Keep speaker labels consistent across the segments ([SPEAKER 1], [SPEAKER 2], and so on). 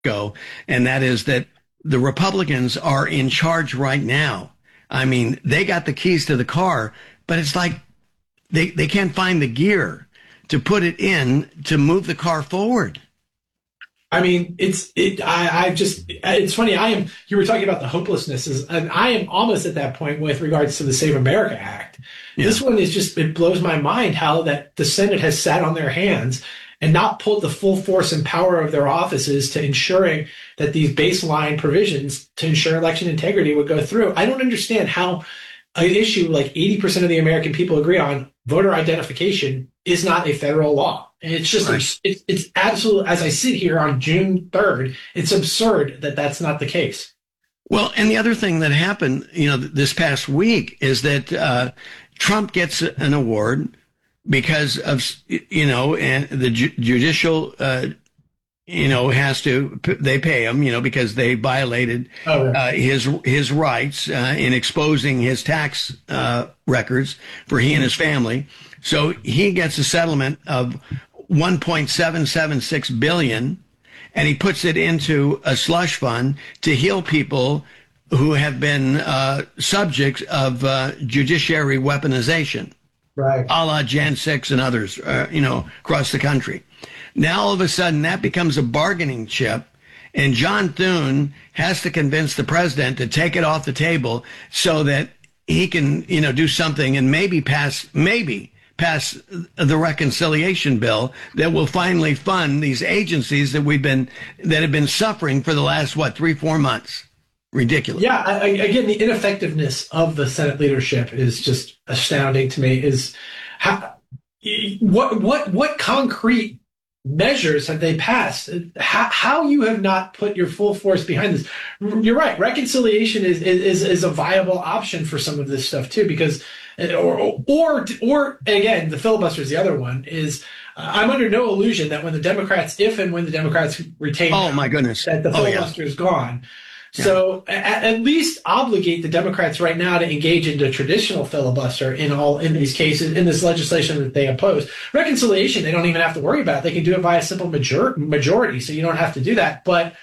[SPEAKER 1] go, and that is that the Republicans are in charge right now. I mean, they got the keys to the car, but it's like they can't find the gear to put it in to move the car forward.
[SPEAKER 2] I mean, it's funny. You were talking about the hopelessness, and I am almost at that point with regards to the Save America Act. Yeah. This one is just, it blows my mind how that the Senate has sat on their hands and not pulled the full force and power of their offices to ensuring that these baseline provisions to ensure election integrity would go through. I don't understand how an issue like 80% of the American people agree on, voter identification, is not a federal law. And it's just, right. It's absolute, as I sit here on June 3rd, it's absurd that that's not the case.
[SPEAKER 1] Well, and the other thing that happened, this past week is that Trump gets an award because of, and the judicial, they pay him, because they violated his rights in exposing his tax records for he and his family. So he gets a settlement of $1.776 billion, and he puts it into a slush fund to heal people who have been subjects of judiciary weaponization,
[SPEAKER 2] right?
[SPEAKER 1] A la Jan 6 and others, across the country. Now, all of a sudden, that becomes a bargaining chip, and John Thune has to convince the president to take it off the table so that he can, do something and maybe pass the reconciliation bill that will finally fund these agencies that have been suffering for the last 3-4 months. Ridiculous.
[SPEAKER 2] Yeah. Again, the ineffectiveness of the Senate leadership is just astounding to me. Is what concrete measures have they passed? How you have not put your full force behind this? You're right. Reconciliation is a viable option for some of this stuff too, because or again, the filibuster is the other one. Is I'm under no illusion that when the Democrats retain,
[SPEAKER 1] my goodness,
[SPEAKER 2] that the filibuster is gone. Yeah. So at least obligate the Democrats right now to engage in the traditional filibuster in these cases, in this legislation that they oppose. Reconciliation, they don't even have to worry about. They can do it by a simple majority, so you don't have to do that. But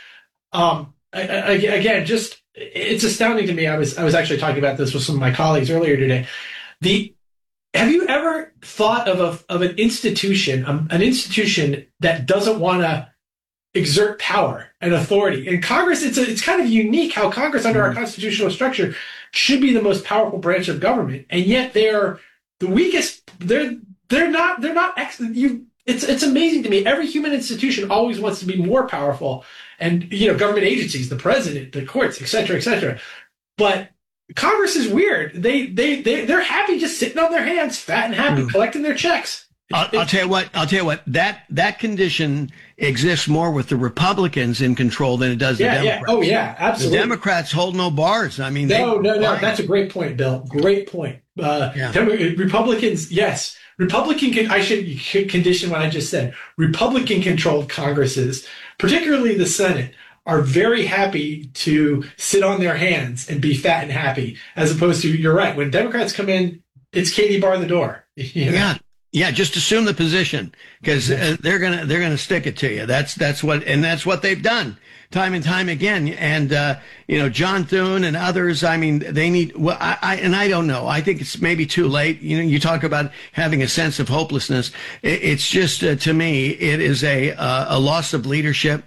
[SPEAKER 2] again, just it's astounding to me. I was actually talking about this with some of my colleagues earlier today. Have you ever thought of an institution that doesn't want to exert power and authority? In Congress, it's kind of unique how Congress, under our constitutional structure, should be the most powerful branch of government, and yet they're the weakest. They're not. It's amazing to me. Every human institution always wants to be more powerful, and government agencies, the president, the courts, et cetera. But Congress is weird. They're happy just sitting on their hands, fat and happy, collecting their checks.
[SPEAKER 1] I'll tell you what. That condition exists more with the Republicans in control than it does the Democrats.
[SPEAKER 2] Oh yeah, absolutely.
[SPEAKER 1] The Democrats hold no bars. I mean,
[SPEAKER 2] no. That's a great point, Bill. Great point. Republicans, yes. I should condition what I just said. Republican-controlled Congresses, particularly the Senate, are very happy to sit on their hands and be fat and happy, as opposed to, you're right, when Democrats come in, it's Katie bar the door.
[SPEAKER 1] Yeah, just assume the position, because they're gonna stick it to you. That's what they've done time and time again. And John Thune and others. I mean, they need. Well, I don't know. I think it's maybe too late. You talk about having a sense of hopelessness. It's just to me, it is a loss of leadership.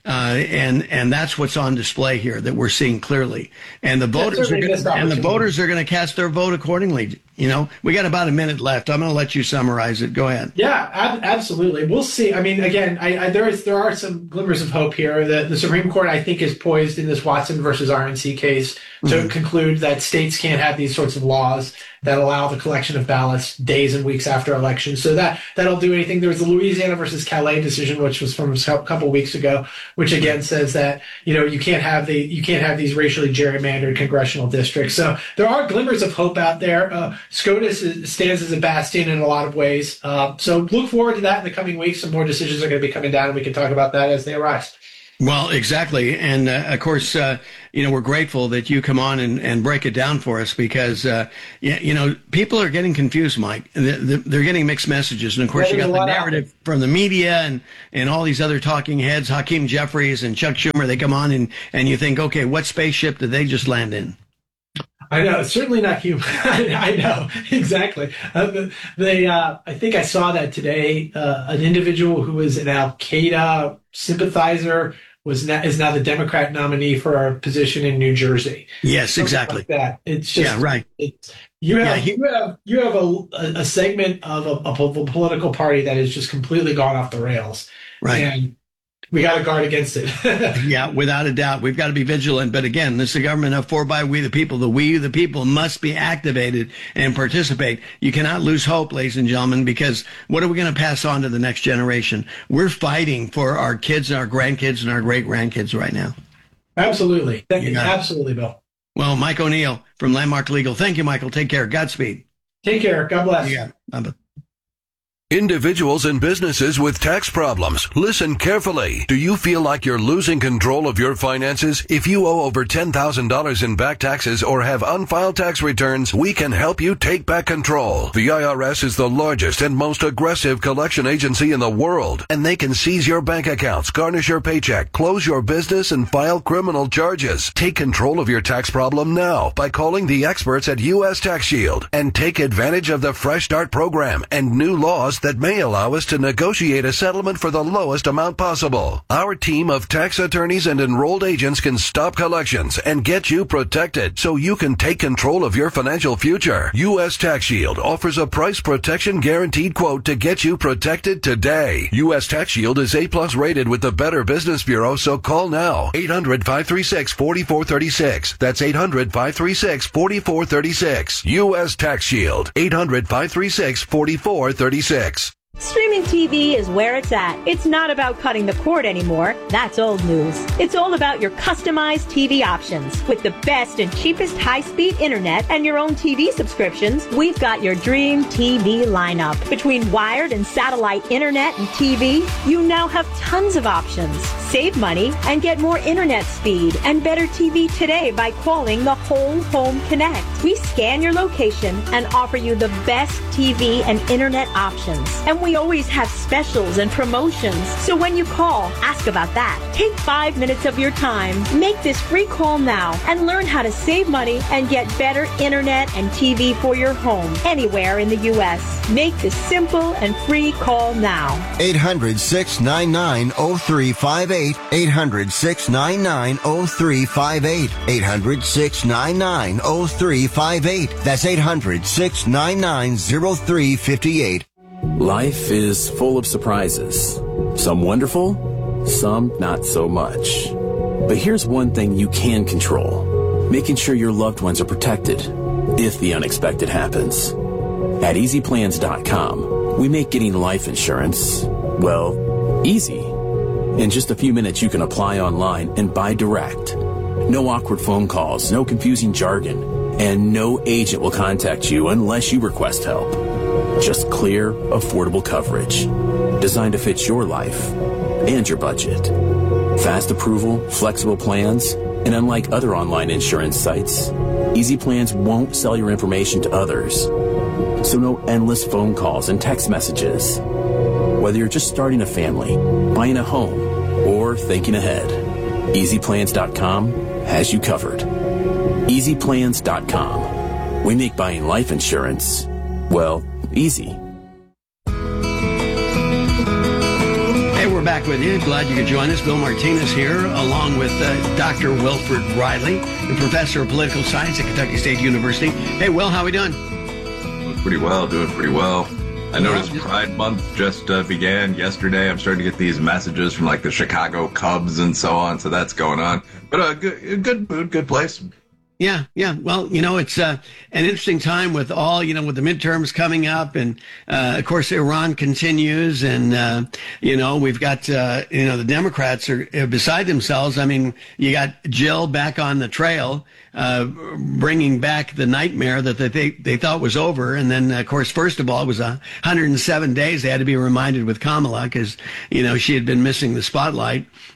[SPEAKER 1] And that's what's on display here that we're seeing clearly. And the voters are going to cast their vote accordingly. We got about a minute left. I'm going to let you summarize it. Go ahead.
[SPEAKER 2] Yeah, absolutely. We'll see. I mean, again, there are some glimmers of hope here. The Supreme Court, I think, is poised in this Watson versus RNC case to conclude that states can't have these sorts of laws that allow the collection of ballots days and weeks after elections. So that'll do anything. There was the Louisiana versus Calais decision, which was from a couple of weeks ago, which again says that you can't have these racially gerrymandered congressional districts. So there are glimmers of hope out there. SCOTUS stands as a bastion in a lot of ways. So look forward to that in the coming weeks. Some more decisions are going to be coming down, and we can talk about that as they arise.
[SPEAKER 1] Well, exactly. And of course, we're grateful that you come on and break it down for us because, people are getting confused, Mike. They're getting mixed messages. And of course, you got the narrative from the media and all these other talking heads, Hakeem Jeffries and Chuck Schumer. They come on and you think, okay, what spaceship did they just land in?
[SPEAKER 2] I know, it's certainly not human. I know, exactly. I think I saw that today. An individual who was an Al-Qaeda sympathizer is now the Democrat nominee for our position in New Jersey.
[SPEAKER 1] Yes, exactly.
[SPEAKER 2] Like that. It's just,
[SPEAKER 1] right.
[SPEAKER 2] You have a segment of a political party that has just completely gone off the rails.
[SPEAKER 1] Right.
[SPEAKER 2] And we got to guard against it.
[SPEAKER 1] Yeah, without a doubt. We've got to be vigilant. But again, this is a government of for, by, we the people. The we, the people, must be activated and participate. You cannot lose hope, ladies and gentlemen, because what are we going to pass on to the next generation? We're fighting for our kids and our grandkids and our great-grandkids right now.
[SPEAKER 2] Absolutely. Thank you. Absolutely, Bill.
[SPEAKER 1] Well, Mike O'Neill from Landmark Legal. Thank you, Michael. Take care. Godspeed.
[SPEAKER 2] Take care. God bless.
[SPEAKER 1] Yeah. Bye-bye.
[SPEAKER 3] Individuals and businesses with tax problems, listen carefully. Do you feel like you're losing control of your finances? If you owe over $10,000 in back taxes or have unfiled tax returns, we can help you take back control. The IRS is the largest and most aggressive collection agency in the world, and they can seize your bank accounts, garnish your paycheck, close your business, and file criminal charges. Take control of your tax problem now by calling the experts at U.S. Tax Shield and take advantage of the Fresh Start program and new laws that may allow us to negotiate a settlement for the lowest amount possible. Our team of tax attorneys and enrolled agents can stop collections and get you protected so you can take control of your financial future. U.S. Tax Shield offers a price protection guaranteed quote to get you protected today. U.S. Tax Shield is A+ rated with the Better Business Bureau, so call now. 800-536-4436. That's 800-536-4436. U.S. Tax Shield. 800-536-4436.
[SPEAKER 4] Streaming TV is where it's at. It's not about cutting the cord anymore. That's old news. It's all about your customized TV options. With the best and cheapest high-speed internet and your own TV subscriptions, we've got your dream TV lineup. Between wired and satellite internet and TV, you now have tons of options. Save money and get more internet speed and better TV today by calling the Whole Home Connect. We scan your location and offer you the best TV and internet options. And we always have specials and promotions. So when you call, ask about that. Take 5 minutes of your time. Make this free call now and learn how to save money and get better internet and TV for your home anywhere in the U.S. Make this simple and free call now.
[SPEAKER 5] 800-699-0358. 800-699-0358. 800-699-0358. That's 800-699-0358.
[SPEAKER 6] Life is full of surprises. Some wonderful, some not so much. But here's one thing you can control: making sure your loved ones are protected if the unexpected happens. At EasyPlans.com, we make getting life insurance, well, easy. In just a few minutes, you can apply online and buy direct. No awkward phone calls, no confusing jargon, and no agent will contact you unless you request help. Just clear, affordable coverage designed to fit your life and your budget. Fast approval, flexible plans, and unlike other online insurance sites, Easy Plans won't sell your information to others. So no endless phone calls and text messages. Whether you're just starting a family, buying a home, or thinking ahead, EasyPlans.com has you covered. EasyPlans.com. We make buying life insurance, well, easy.
[SPEAKER 1] Hey, we're back with you. Glad you could join us. Bill Martinez here, along with Dr. Wilfred Riley, the professor of political science at Kentucky State University. Hey, Will, how are we doing?
[SPEAKER 7] Doing pretty well. I noticed Pride Month just began yesterday. I'm starting to get these messages from like the Chicago Cubs and so on, so that's going on. But good mood, good place.
[SPEAKER 1] Yeah. Well, it's an interesting time with all, with the midterms coming up. And, of course, Iran continues. And, we've got, the Democrats are beside themselves. I mean, you got Jill back on the trail, bringing back the nightmare that they thought was over. And then, of course, first of all, it was 107 days. They had to be reminded with Kamala because, she had been missing the spotlight.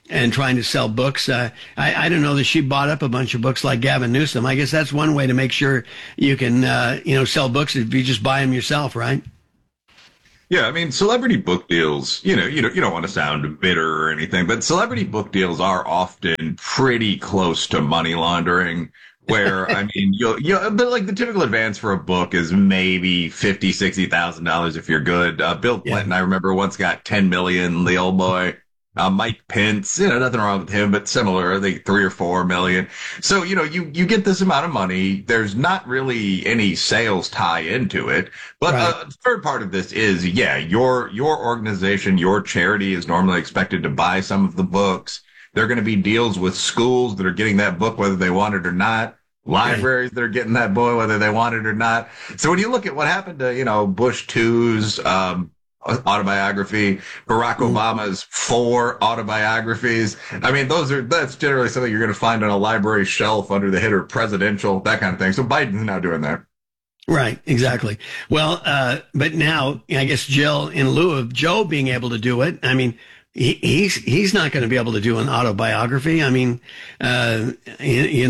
[SPEAKER 1] and trying to sell books. I don't know that she bought up a bunch of books like Gavin Newsom. I guess that's one way to make sure you can, sell books if you just buy them yourself, right?
[SPEAKER 7] Yeah, I mean, celebrity book deals, you don't want to sound bitter or anything, but celebrity book deals are often pretty close to money laundering. Where, I mean, but like the typical advance for a book is maybe $50,000-$60,000 if you're good. Bill Clinton, I remember, once got $10 million, the old boy. Mike Pence, nothing wrong with him, but similar, I think $3 or $4 million. So, you get this amount of money. There's not really any sales tie into it. But the third part of this is, your organization, your charity is normally expected to buy some of the books. There are going to be deals with schools that are getting that book whether they want it or not. Libraries that are getting that book whether they want it or not. So when you look at what happened to, Bush II's autobiography, Barack Obama's 4 autobiographies, I mean, that's generally something you're going to find on a library shelf under the header presidential, that kind of thing. So Biden's now doing that.
[SPEAKER 1] Right, exactly. Well, but now I guess Jill, in lieu of Joe being able to do it, I mean, he's not going to be able to do an autobiography. I mean, I don't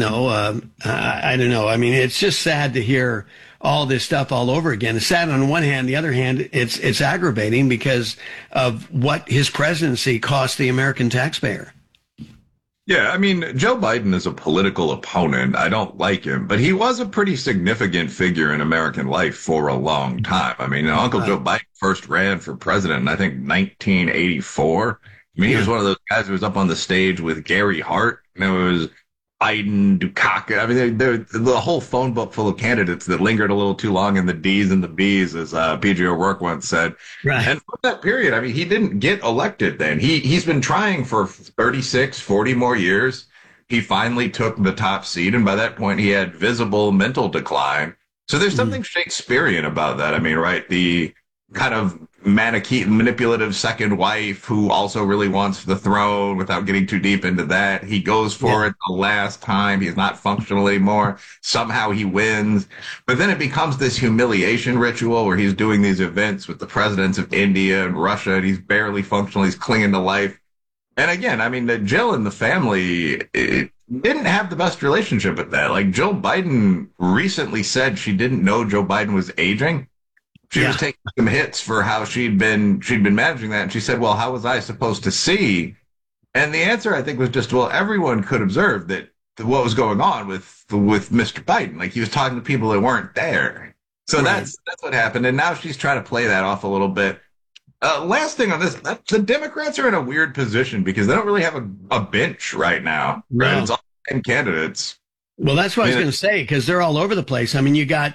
[SPEAKER 1] know. I mean, it's just sad to hear all this stuff all over again. It's sad on one hand. The other hand, it's aggravating because of what his presidency cost the American taxpayer.
[SPEAKER 7] Yeah, I mean, Joe Biden is a political opponent. I don't like him, but he was a pretty significant figure in American life for a long time. I mean, Uncle Joe Biden first ran for president in, I think, 1984. I mean, he was one of those guys who was up on the stage with Gary Hart, and it was Biden, Dukakis. I mean, the whole phone book full of candidates that lingered a little too long in the D's and the B's, as P.J. O'Rourke once said. Right. And for that period, I mean, he didn't get elected then. He's been trying for 36, 40 more years. He finally took the top seat, and by that point, he had visible mental decline. So there's something Shakespearean about that. I mean, right, the kind of manipulative second wife who also really wants the throne without getting too deep into that. He goes for it the last time. He's not functional anymore. Somehow he wins. But then it becomes this humiliation ritual where he's doing these events with the presidents of India and Russia, and he's barely functional. He's clinging to life. And again, I mean, Jill and the family didn't have the best relationship with that. Like, Jill Biden recently said she didn't know Joe Biden was aging. She was taking some hits for how she'd been managing that. And she said, well, how was I supposed to see? And the answer, I think, was just, well, everyone could observe that what was going on with Mr. Biden. Like, he was talking to people that weren't there. So that's what happened. And now she's trying to play that off a little bit. Last thing on this, the Democrats are in a weird position because they don't really have a bench right now.
[SPEAKER 1] No.
[SPEAKER 7] Right? It's all the same candidates.
[SPEAKER 1] Well, that's what I was going to say, because they're all over the place. I mean, you got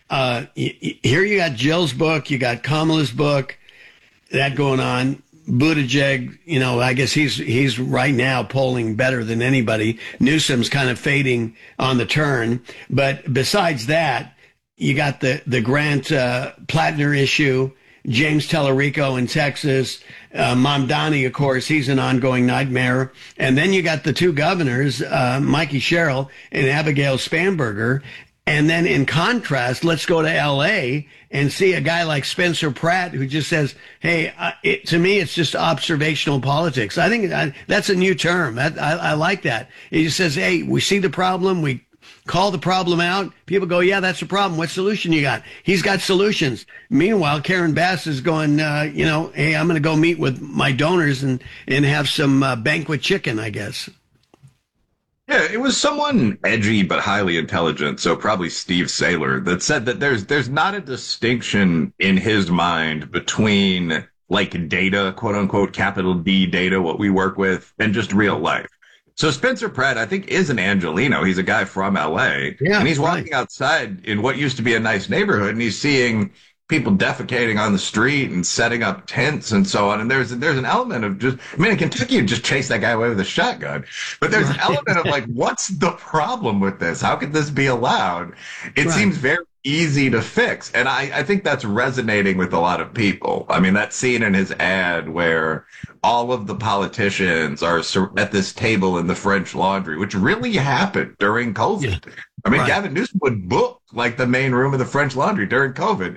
[SPEAKER 1] here you got Jill's book, you got Kamala's book, that going on. Buttigieg, I guess he's right now polling better than anybody. Newsom's kind of fading on the turn. But besides that, you got the Grant Plattner issue, James Tellerico in Texas, Mamdani, of course, he's an ongoing nightmare. And then you got the two governors, Mikey Sherrill and Abigail Spanberger. And then in contrast, let's go to L.A. and see a guy like Spencer Pratt who just says, hey, to me, it's just observational politics. I think that's a new term. I like that. He just says, hey, we see the problem. We call the problem out. People go, yeah, that's the problem. What solution you got? He's got solutions. Meanwhile, Karen Bass is going, hey, I'm going to go meet with my donors and have some banquet chicken, I guess.
[SPEAKER 7] Yeah, it was someone edgy but highly intelligent, so probably Steve Saylor, that said that there's not a distinction in his mind between like data, quote unquote, capital D data, what we work with, and just real life. So Spencer Pratt, I think, is an Angelino. He's a guy from LA. Yeah, and he's walking outside in what used to be a nice neighborhood, and he's seeing people defecating on the street and setting up tents and so on. And there's an element of just, I mean, in Kentucky, you just chase that guy away with a shotgun. But there's an element of like, what's the problem with this? How could this be allowed? It seems very easy to fix. And I think that's resonating with a lot of people. I mean, that scene in his ad where all of the politicians are at this table in the French Laundry, which really happened during COVID. Yeah. I mean, Gavin Newsom would book like the main room of the French Laundry during COVID.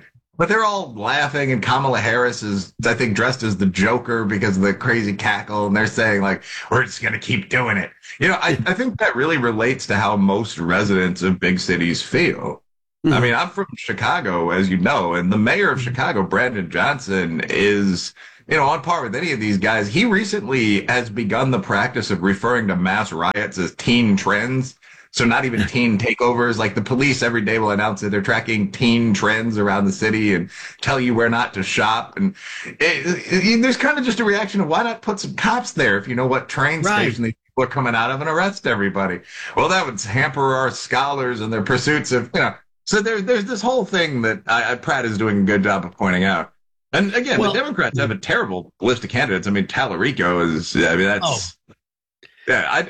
[SPEAKER 7] but they're all laughing, and Kamala Harris is, I think, dressed as the Joker because of the crazy cackle, and they're saying, like, we're just going to keep doing it. You know, I think that really relates to how most residents of big cities feel. I mean, I'm from Chicago, as you know, and the mayor of Chicago, Brandon Johnson, is, you know, on par with any of these guys. He recently has begun the practice of referring to mass riots as teen trends. So not even teen takeovers. Like, the police every day will announce that they're tracking teen trends around the city and tell you where not to shop. And there's kind of just a reaction of, why not put some cops there if you know what train station these people are coming out of and arrest everybody? Well, that would hamper our scholars and their pursuits of, you know. So there's this whole thing that Pratt is doing a good job of pointing out. And again, the Democrats have a terrible list of candidates. I mean, Tallarico is, I mean, that's, yeah,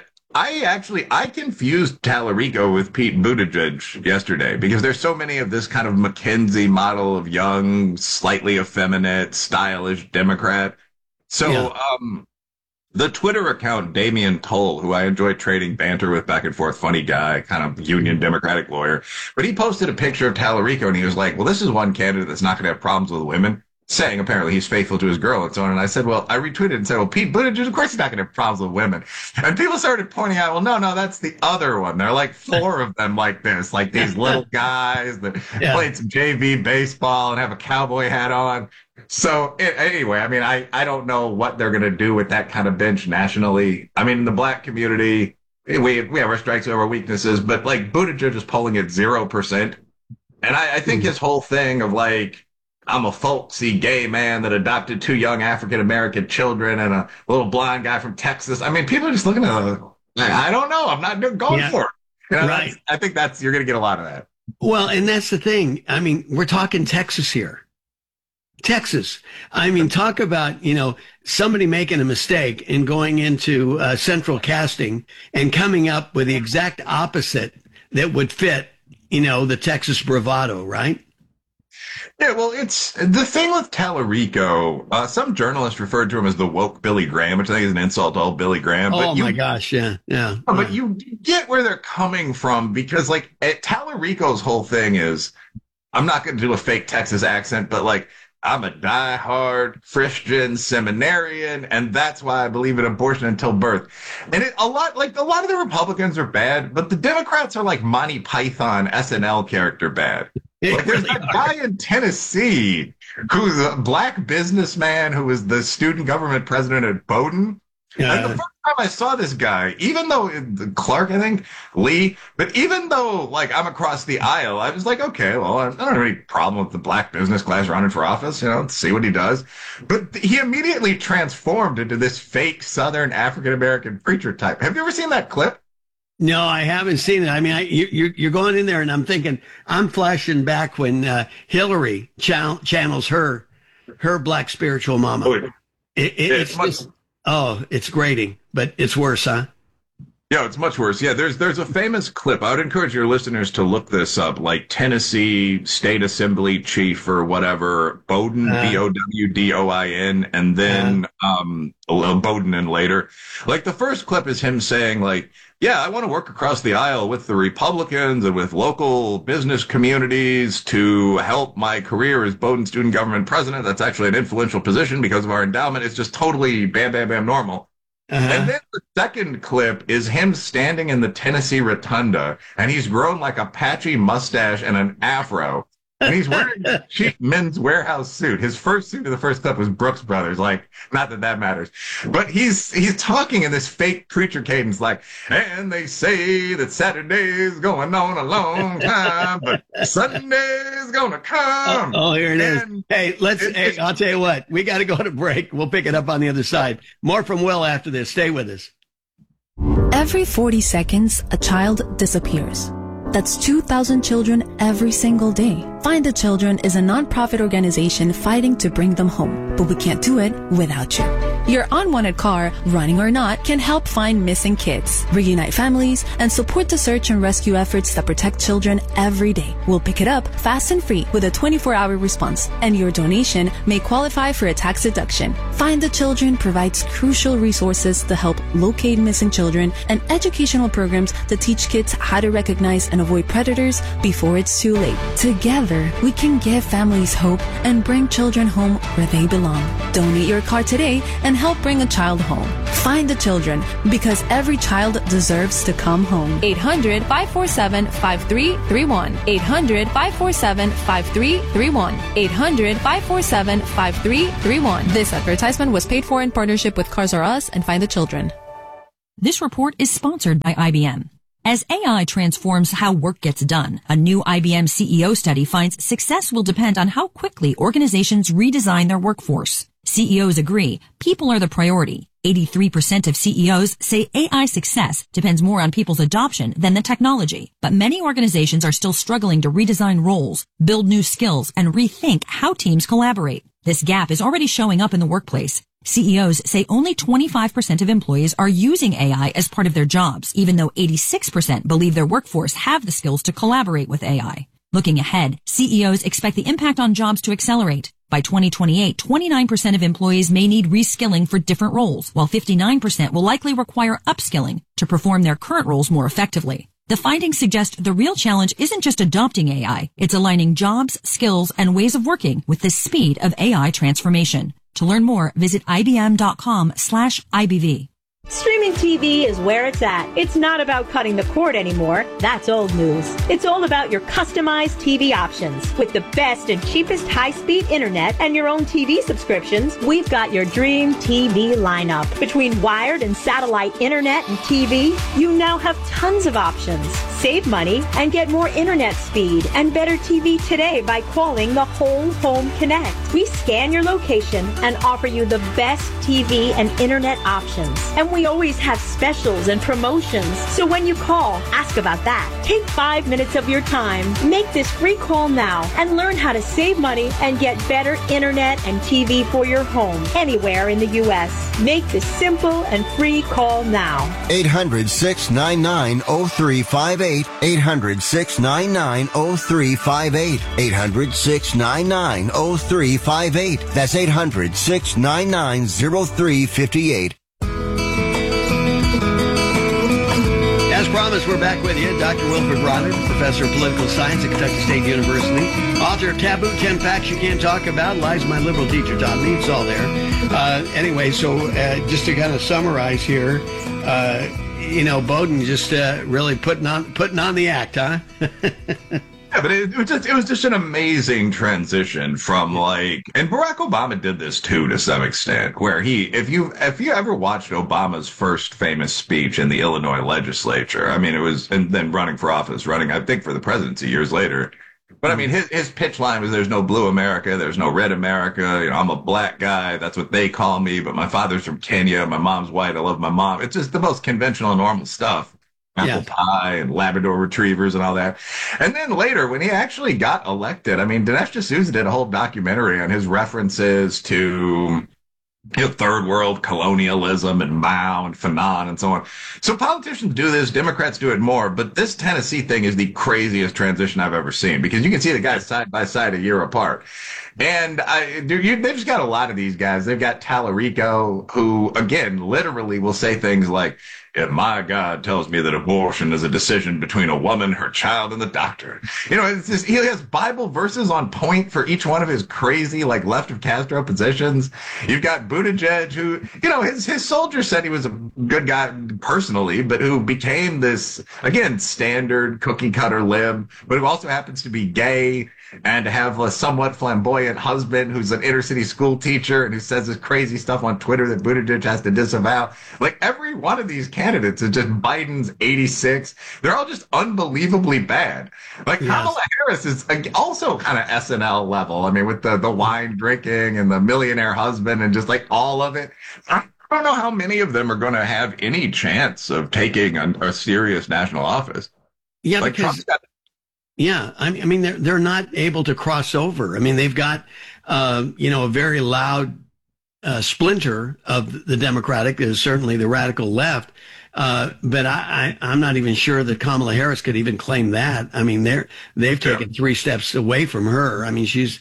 [SPEAKER 7] I confused Tallarico with Pete Buttigieg yesterday because there's so many of this kind of McKinsey model of young, slightly effeminate, stylish Democrat. So, the Twitter account, Damian Toll, who I enjoy trading banter with back and forth, funny guy, kind of union Democratic lawyer, but he posted a picture of Tallarico and he was like, well, this is one candidate that's not going to have problems with women. Saying apparently he's faithful to his girl and so on. And I said, well, I retweeted and said, well, Pete Buttigieg, of course he's not going to have problems with women. And people started pointing out, well, no, that's the other one. There are like 4 of them like this, like these little guys that played some JV baseball and have a cowboy hat on. So anyway, I mean, I don't know what they're going to do with that kind of bench nationally. I mean, in the black community, we have our strengths and our weaknesses, but like Buttigieg is polling at 0%. And I think his whole thing of like, I'm a folksy gay man that adopted 2 young African-American children and a little blonde guy from Texas. I mean, people are just looking at it. I don't know. I'm not going for it. You know, right. I think you're going to get a lot of that.
[SPEAKER 1] Well, and that's the thing. I mean, we're talking Texas here. Texas. I mean, talk about, you know, somebody making a mistake and going into central casting and coming up with the exact opposite that would fit, you know, the Texas bravado, right?
[SPEAKER 7] Yeah, well, it's the thing with Tallarico. Some journalists referred to him as the woke Billy Graham, which I think is an insult to all Billy Graham.
[SPEAKER 1] Oh, my gosh, yeah.
[SPEAKER 7] But you get where they're coming from because, like, Tallarico's whole thing is, I'm not going to do a fake Texas accent, but, like, I'm a diehard Christian seminarian, and that's why I believe in abortion until birth. And a lot of the Republicans are bad, but the Democrats are like Monty Python SNL character bad. Like, there's a guy in Tennessee who's a black businessman who was the student government president at Bowdoin. And the first time I saw this guy, even though Clark, I think, Lee, but even though, like, I'm across the aisle, I was like, okay, well, I don't have any problem with the black business class running for office, you know, let's see what he does. But he immediately transformed into this fake Southern African-American preacher type. Have you ever seen that clip?
[SPEAKER 1] No, I haven't seen it. I mean, you're going in there and I'm thinking, I'm flashing back when Hillary channels her black spiritual mama.
[SPEAKER 7] Oh,
[SPEAKER 1] it's just, it's grating, but it's worse, huh?
[SPEAKER 7] Yeah, it's much worse. Yeah, there's a famous clip. I would encourage your listeners to look this up, like Tennessee State Assembly Chief or whatever, Bowdoin, Bowdoin, and then Bowdoin and later. Like, the first clip is him saying, like, yeah, I want to work across the aisle with the Republicans and with local business communities to help my career as Bowdoin student government president. That's actually an influential position because of our endowment. It's just totally bam normal. And then the second clip is him standing in the Tennessee Rotunda, and he's grown like a patchy mustache and an afro. And he's wearing a cheap Men's Warehouse suit. His first suit in the first clip was Brooks Brothers. Like, not that that matters. But he's talking in this fake preacher cadence, like, and they say that Saturday's going on a long time, but Sunday's gonna come.
[SPEAKER 1] Here it is. Hey, I'll tell you what. We got to go to break. We'll pick it up on the other side. More from Will after this. Stay with us.
[SPEAKER 8] Every 40 seconds, a child disappears. That's 2,000 children every single day. Find the Children is a nonprofit organization fighting to bring them home, but we can't do it without you. Your unwanted car, running or not, can help find missing kids, reunite families, and support the search and rescue efforts that protect children every day. We'll pick it up fast and free with a 24-hour response, and your donation may qualify for a tax deduction. Find the Children provides crucial resources to help locate missing children and educational programs to teach kids how to recognize and avoid predators before it's too late. Together, we can give families hope and bring children home where they belong. Donate your car today and help bring a child home. Find the Children, because every child deserves to come home. 800-547-5331. 800-547-5331. 800-547-5331. This advertisement was paid for in partnership with Cars R Us and Find the Children.
[SPEAKER 9] This report is sponsored by IBM. As AI transforms how work gets done, a new IBM CEO study finds success will depend on how quickly organizations redesign their workforce. CEOs agree people are the priority. 83% of CEOs say AI success depends more on people's adoption than the technology. But many organizations are still struggling to redesign roles, build new skills, and rethink how teams collaborate. This gap is already showing up in the workplace. CEOs say only 25% of employees are using AI as part of their jobs, even though 86% believe their workforce have the skills to collaborate with AI. Looking ahead, CEOs expect the impact on jobs to accelerate. By 2028, 29% of employees may need reskilling for different roles, while 59% will likely require upskilling to perform their current roles more effectively. The findings suggest the real challenge isn't just adopting AI, it's aligning jobs, skills, and ways of working with the speed of AI transformation. To learn more, visit ibm.com/IBV.
[SPEAKER 4] Streaming TV is where it's at. It's not about cutting the cord anymore. That's old news. It's all about your customized TV options. With the best and cheapest high-speed internet and your own TV subscriptions, we've got your dream TV lineup. Between wired and satellite internet and TV, you now have tons of options. Save money and get more internet speed and better TV today by calling the Whole Home Connect. We scan your location and offer you the best TV and internet options. And we always have specials and promotions. So when you call, ask about that. Take 5 minutes of your time. Make this free call now and learn how to save money and get better internet and TV for your home anywhere in the U.S. Make this simple and free call now.
[SPEAKER 5] 800-699-0358. 800-699-0358. 800-699-0358. That's 800-699-0358.
[SPEAKER 1] As promised, we're back with you. Dr. Wilfred Bronner, professor of political science at Kentucky State University, author of Taboo 10 Facts You Can't Talk About, Lies My Liberal Teacher Taught Me. It's all there. Anyway, so just to kind of summarize here, Bowden just really putting on the act, huh?
[SPEAKER 7] Yeah, but it was just an amazing transition from and Barack Obama did this too to some extent, where if you ever watched Obama's first famous speech in the Illinois legislature, I mean, it was, and then running for office, I think for the presidency years later. But I mean, his pitch line was, "There's no blue America, there's no red America. I'm a black guy. That's what they call me. But my father's from Kenya. My mom's white. I love my mom." It's just the most conventional, normal stuff. Apple pie and Labrador retrievers and all that. And then later, when he actually got elected, I mean, Dinesh D'Souza did a whole documentary on his references to third world colonialism and Mao and Fanon and so on. So politicians do this, Democrats do it more, but this Tennessee thing is the craziest transition I've ever seen, because you can see the guys side by side a year apart. And they've just got a lot of these guys. They've got Tallarico, who, again, literally will say things like, "And my God tells me that abortion is a decision between a woman, her child, and the doctor." It's just, he has Bible verses on point for each one of his crazy, left of Castro positions. You've got Buttigieg, who, his soldiers said he was a good guy personally, but who became this, again, standard cookie cutter lib, but who also happens to be gay and to have a somewhat flamboyant husband who's an inner city school teacher and who says this crazy stuff on Twitter that Buttigieg has to disavow. Every one of these candidates is just Biden's 86. They're all just unbelievably bad. Kamala Harris is also kind of SNL level. I mean, with the wine drinking and the millionaire husband and just all of it. I don't know how many of them are going to have any chance of taking a serious national office.
[SPEAKER 1] Yeah, because I mean, they're not able to cross over. I mean, they've got, a very loud splinter of the Democratic is certainly the radical left. But I'm not even sure that Kamala Harris could even claim that. I mean, they've taken 3 steps away from her. I mean, she's,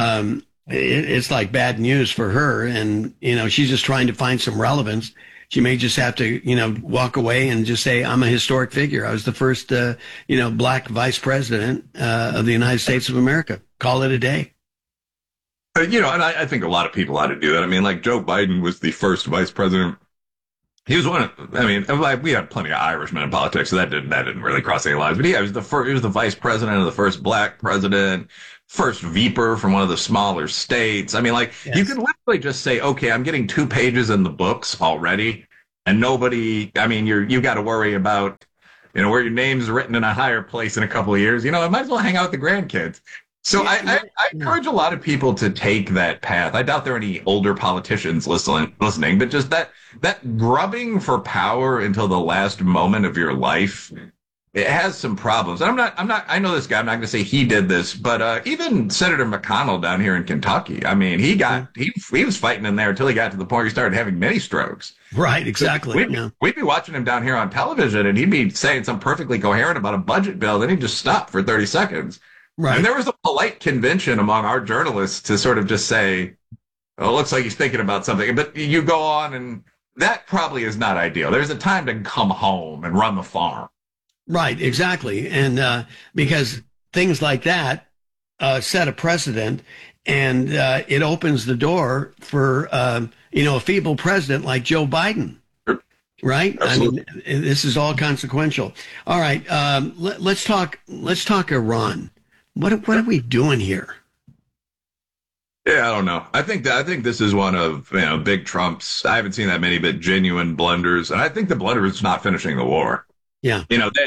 [SPEAKER 1] it's like bad news for her. And, she's just trying to find some relevance. She may just have to, walk away and just say, I'm a historic figure. I was the first, black vice president, of the United States of America. Call it a day.
[SPEAKER 7] And I think a lot of people ought to do that. I mean, like Joe Biden was the first vice president. He was we had plenty of Irishmen in politics, so that didn't really cross any lines. But he was he was the vice president of the first black president, first VPer from one of the smaller states. I mean, you could literally just say, okay, I'm getting 2 pages in the books already, and nobody, I mean, you got to worry about, where your name's written in a higher place in a couple of years. I might as well hang out with the grandkids. So I encourage a lot of people to take that path. I doubt there are any older politicians listening, but just that grubbing for power until the last moment of your life, it has some problems. And I know this guy, I'm not going to say he did this, but even Senator McConnell down here in Kentucky, I mean, he was fighting in there until he got to the point where he started having mini strokes.
[SPEAKER 1] Right, exactly.
[SPEAKER 7] We'd be watching him down here on television, and he'd be saying something perfectly coherent about a budget bill, then he'd just stop for 30 seconds. Right. And there was a polite convention among our journalists to sort of just say, oh, it looks like he's thinking about something. But you go on, and that probably is not ideal. There's a time to come home and run the farm. Right,
[SPEAKER 1] exactly. And because things like that set a precedent, and it opens the door for, a feeble president like Joe Biden. Right? Absolutely. I mean, this is all consequential. All right. Let's talk Iran. What are we doing here?
[SPEAKER 7] Yeah, I don't know. I think this is one of Big Trump's. I haven't seen that many, but genuine blunders, and I think the blunder is not finishing the war.
[SPEAKER 1] Yeah,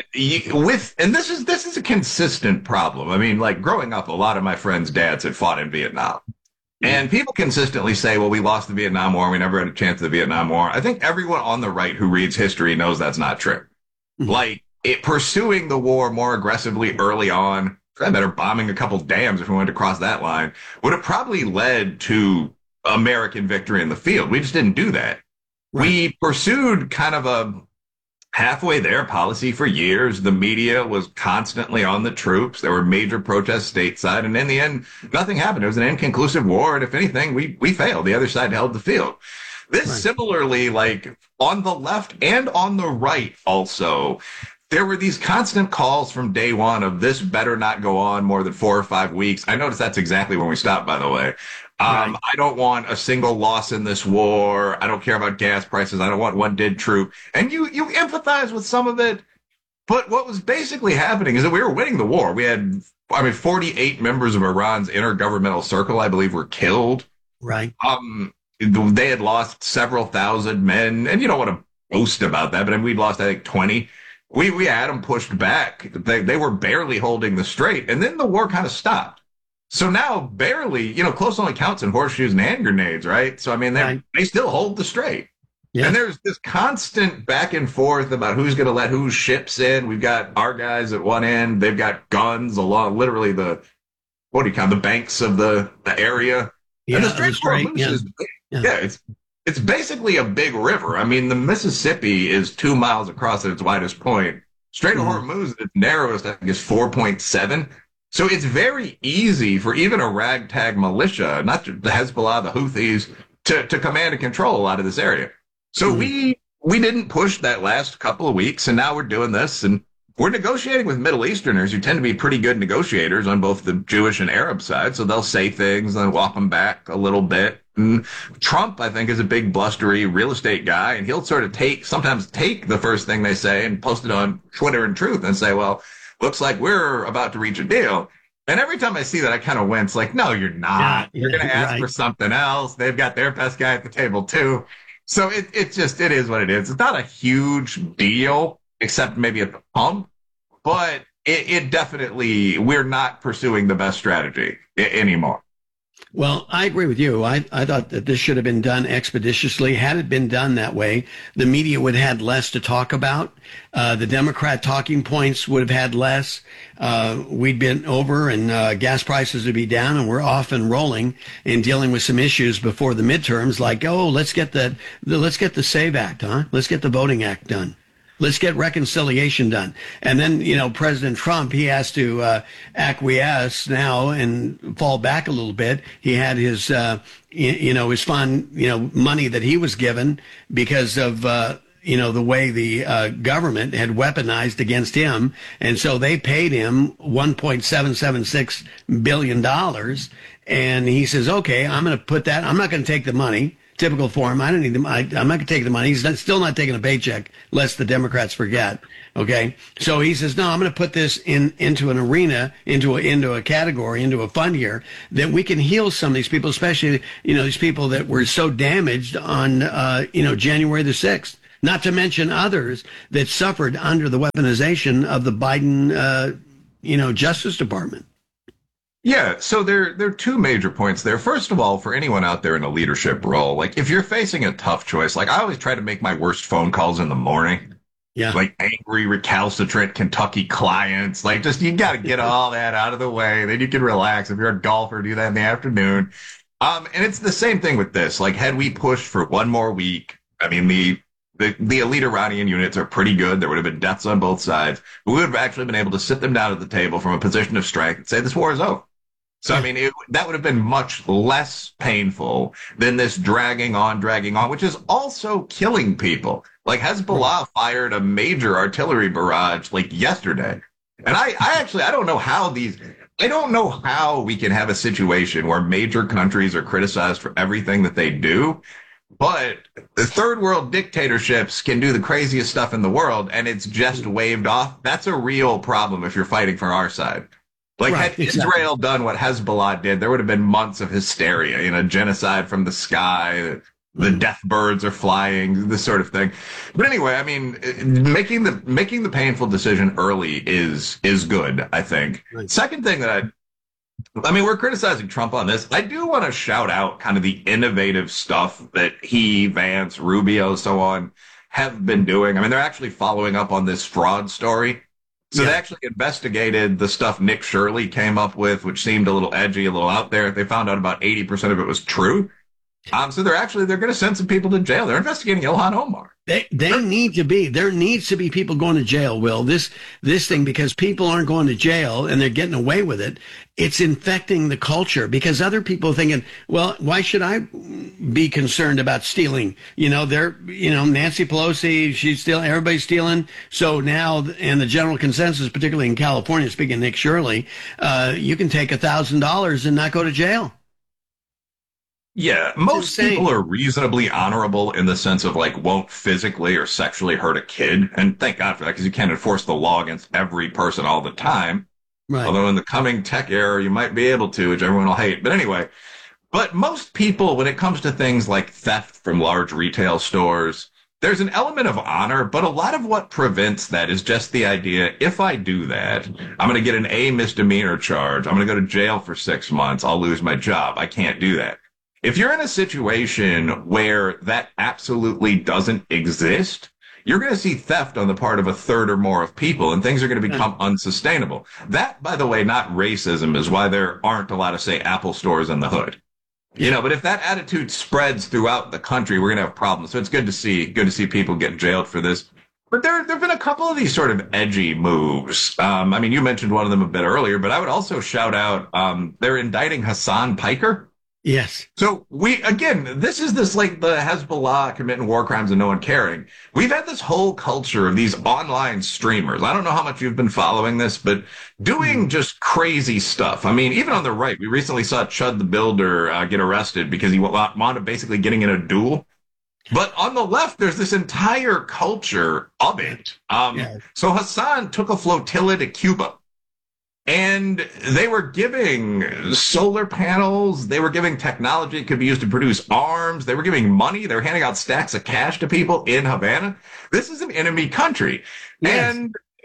[SPEAKER 7] and this is a consistent problem. I mean, like growing up, a lot of my friends' dads had fought in Vietnam, and people consistently say, "Well, we lost the Vietnam War. We never had a chance of the Vietnam War." I think everyone on the right who reads history knows that's not true. Mm-hmm. Pursuing the war more aggressively early on. I better bombing a couple dams if we wanted to cross that line, would have probably led to American victory in the field. We just didn't do that. Right. We pursued kind of a halfway there policy for years. The media was constantly on the troops. There were major protests stateside. And in the end, nothing happened. It was an inconclusive war. And if anything, we failed. The other side held the field. This similarly, like on the left and on the right also, there were these constant calls from day one of this better not go on more than 4 or 5 weeks. I noticed that's exactly when we stopped, by the way. Right. I don't want a single loss in this war. I don't care about gas prices. I don't want one dead troop. And you empathize with some of it. But what was basically happening is that we were winning the war. We had, 48 members of Iran's intergovernmental circle, I believe, were killed.
[SPEAKER 1] Right.
[SPEAKER 7] They had lost several thousand men. And you don't want to boast about that, but we'd lost, I think, 20. We had them pushed back. They were barely holding the strait. And then the war kind of stopped. So now barely, close only counts in horseshoes and hand grenades, right? So, they still hold the strait. Yeah. And there's this constant back and forth about who's going to let whose ships in. We've got our guys at one end. They've got guns along literally the banks of the area.
[SPEAKER 1] Yeah,
[SPEAKER 7] and the Strait of Hormuz is it's basically a big river. I mean, the Mississippi is 2 miles across at its widest point. Strait of Hormuz, its narrowest, I think, is 4.7. So it's very easy for even a ragtag militia, not the Hezbollah, the Houthis, to command and control a lot of this area. So we didn't push that last couple of weeks, and now we're doing this, and we're negotiating with Middle Easterners who tend to be pretty good negotiators on both the Jewish and Arab side. So they'll say things and walk them back a little bit. And Trump, I think, is a big blustery real estate guy, and he'll sort of sometimes take the first thing they say and post it on Twitter and Truth and say, well, looks like we're about to reach a deal. And every time I see that, I kind of wince like, no, you're not. You're going to ask for something else. They've got their best guy at the table, too. So it is what it is. It's not a huge deal, except maybe at the pump. But it definitely, we're not pursuing the best strategy anymore.
[SPEAKER 1] Well, I agree with you. I thought that this should have been done expeditiously. Had it been done that way, the media would have had less to talk about. The Democrat talking points would have had less. We'd been over and gas prices would be down, and we're off and rolling in dealing with some issues before the midterms, like, oh, let's get the SAVE Act, huh? Let's get the Voting Act done. Let's get reconciliation done. And then, President Trump, he has to acquiesce now and fall back a little bit. He had his, his fund, money that he was given because of, the way the government had weaponized against him. And so they paid him $1.776 billion. And he says, okay, I'm going to put that, I'm not going to take the money. Typical for him. I don't need them. I'm not going to take the money. He's still not taking a paycheck, lest the Democrats forget. Okay. So he says, no, I'm going to put this into an arena, into a category, into a fund here that we can heal some of these people, especially, these people that were so damaged on, January the 6th, not to mention others that suffered under the weaponization of the Biden, Justice Department.
[SPEAKER 7] Yeah, so there are two major points there. First of all, for anyone out there in a leadership role, like if you're facing a tough choice, like I always try to make my worst phone calls in the morning. Yeah. Like angry, recalcitrant Kentucky clients. Like just you got to get all that out of the way. Then you can relax. If you're a golfer, do that in the afternoon. And it's the same thing with this. Like had we pushed for one more week, I mean, the elite Iranian units are pretty good. There would have been deaths on both sides. But we would have actually been able to sit them down at the table from a position of strength and say this war is over. So, I mean, that would have been much less painful than this dragging on, which is also killing people. Like Hezbollah fired a major artillery barrage like yesterday. And I don't know how we can have a situation where major countries are criticized for everything that they do. But the third world dictatorships can do the craziest stuff in the world and it's just waved off. That's a real problem if you're fighting for our side. Like, right, had Israel done what Hezbollah did, there would have been months of hysteria, genocide from the sky, the death birds are flying, this sort of thing. But anyway, I mean, making the painful decision early is good, I think. Right. Second thing that I mean, we're criticizing Trump on this. I do want to shout out kind of the innovative stuff that he, Vance, Rubio, so on, have been doing. I mean, they're actually following up on this fraud story. So they actually investigated the stuff Nick Shirley came up with, which seemed a little edgy, a little out there. They found out about 80% of it was true. So they're going to send some people to jail. They're investigating Ilhan Omar. There needs
[SPEAKER 1] to be people going to jail, Will. This thing, because people aren't going to jail and they're getting away with it, it's infecting the culture because other people are thinking, well, why should I be concerned about stealing? Nancy Pelosi, she's stealing, everybody's stealing. So now, and the general consensus, particularly in California, speaking of Nick Shirley, you can take $1,000 and not go to jail.
[SPEAKER 7] Yeah, most people are reasonably honorable in the sense of like won't physically or sexually hurt a kid. And thank God for that because you can't enforce the law against every person all the time. Right. Although in the coming tech era, you might be able to, which everyone will hate. But anyway, but most people, when it comes to things like theft from large retail stores, there's an element of honor, but a lot of what prevents that is just the idea, if I do that, I'm going to get an A misdemeanor charge. I'm going to go to jail for 6 months. I'll lose my job. I can't do that. If you're in a situation where that absolutely doesn't exist, you're going to see theft on the part of a third or more of people, and things are going to become unsustainable. That, by the way, not racism, is why there aren't a lot of, say, Apple stores in the hood. But if that attitude spreads throughout the country, we're going to have problems. So it's good to see people get jailed for this. But there have been a couple of these sort of edgy moves. I mean, you mentioned one of them a bit earlier, but I would also shout out, they're indicting Hassan Piker.
[SPEAKER 1] Yes.
[SPEAKER 7] So this is like the Hezbollah committing war crimes and no one caring. We've had this whole culture of these online streamers. I don't know how much you've been following this, but doing just crazy stuff. I mean, even on the right, we recently saw Chud the Builder get arrested because he wound up basically getting in a duel. But on the left, there's this entire culture of it. So Hassan took a flotilla to Cuba. And they were giving solar panels. They were giving technology that could be used to produce arms. They were giving money. They were handing out stacks of cash to people in Havana. This is an enemy country. Yes. And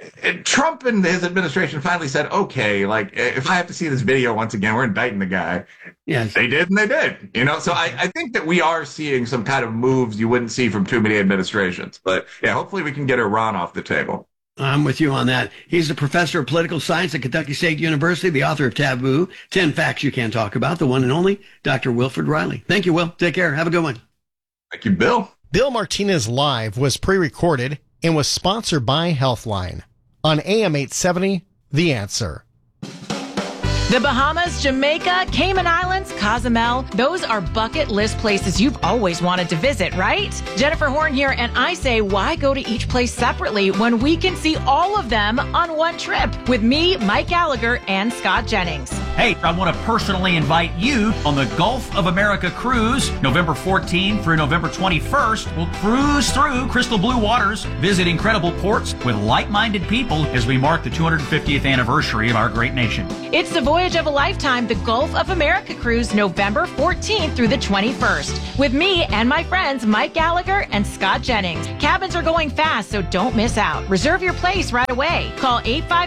[SPEAKER 7] Trump and his administration finally said, okay, like, if I have to see this video once again, we're indicting the guy.
[SPEAKER 1] Yes.
[SPEAKER 7] They did, and they did. So I think that we are seeing some kind of moves you wouldn't see from too many administrations. But, yeah, hopefully we can get Iran off the table.
[SPEAKER 1] I'm with you on that. He's a professor of political science at Kentucky State University, the author of Taboo, 10 Facts You Can't Talk About, the one and only Dr. Wilfred Riley. Thank you, Will. Take care. Have a good one.
[SPEAKER 7] Thank you, Bill.
[SPEAKER 10] Bill Martinez Live was pre-recorded and was sponsored by Healthline on AM 870, The Answer.
[SPEAKER 11] The Bahamas, Jamaica, Cayman Islands, Cozumel, those are bucket list places you've always wanted to visit, right? Jennifer Horn here, and I say, why go to each place separately when we can see all of them on one trip with me, Mike Gallagher, and Scott Jennings?
[SPEAKER 12] Hey, I want to personally invite you on the Gulf of America cruise, November 14th through November 21st. We'll cruise through crystal blue waters, visit incredible ports with like-minded people as we mark the 250th anniversary of our great nation.
[SPEAKER 11] It's the voyage of a lifetime, the Gulf of America cruise, November 14th through the 21st. With me and my friends Mike Gallagher and Scott Jennings. Cabins are going fast, so don't miss out. Reserve your place right away. Call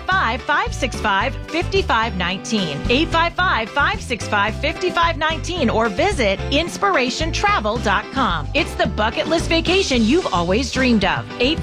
[SPEAKER 11] 855-565-5519. 855-565-5519 or visit inspirationtravel.com. It's the bucket list vacation you've always dreamed of.